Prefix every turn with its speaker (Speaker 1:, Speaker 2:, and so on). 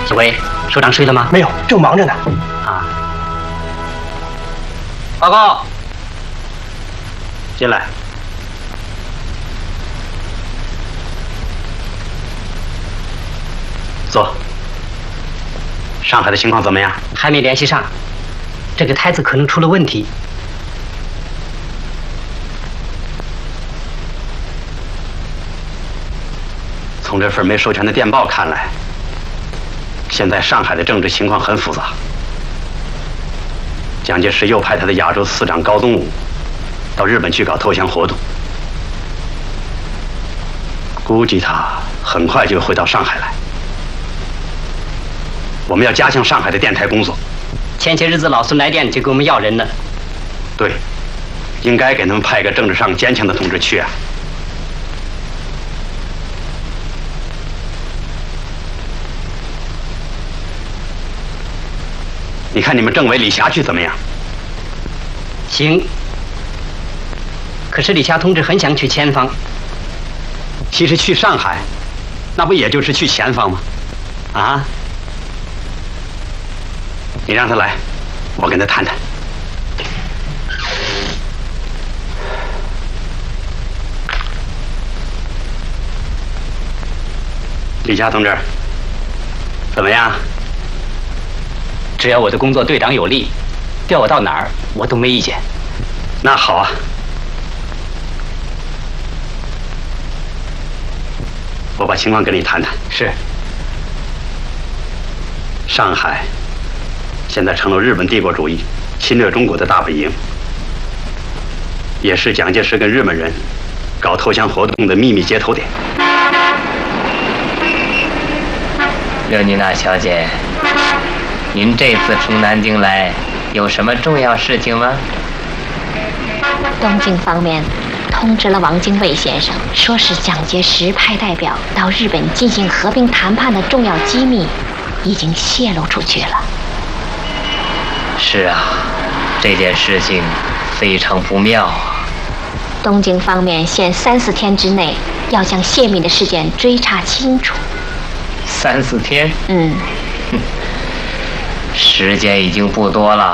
Speaker 1: 小鬼，首长睡了吗？
Speaker 2: 没有，正忙着呢。
Speaker 1: 啊。报告。进来。坐。上海的情况怎么样？还没联系上，这个台子可能出了问题。从这份没授权的电报看来，现在上海的政治情况很复杂。蒋介石又派他的亚洲司长高宗武到日本去搞投降活动，估计他很快就会到上海来。我们要加强上海的电台工作。前些日子老孙来电就给我们要人了。对，应该给他们派个政治上坚强的同志去啊。你看你们政委李霞去怎么样？行。可是李霞同志很想去前方。其实去上海，那不也就是去前方吗？啊？你让他来，我跟他谈谈。李霞同志，怎么样？只要我的工作对党有利，调我到哪儿我都没意见。那好啊。我把情况跟你谈谈。是。上海现在成了日本帝国主义侵略中国的大本营，也是蒋介石跟日本人搞投降活动的秘密接头点。
Speaker 3: 刘妮娜小姐，您这次从南京来，有什么重要事情吗？
Speaker 4: 东京方面通知了王精卫先生，说是蒋介石派代表到日本进行和平谈判的重要机密已经泄露出去了。
Speaker 3: 是啊，这件事情非常不妙啊。
Speaker 4: 东京方面限3、4天之内要将泄密的事件追查清楚。
Speaker 3: 3、4天？
Speaker 4: 嗯。
Speaker 3: 时间已经不多了。